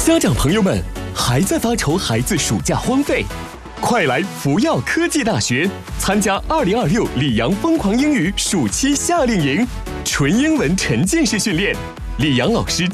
家长朋友们，还在发愁孩子暑假荒废？快来福耀科技大学参加2026里昂疯狂英语暑期夏令营，纯英文沉浸式训练，李阳老师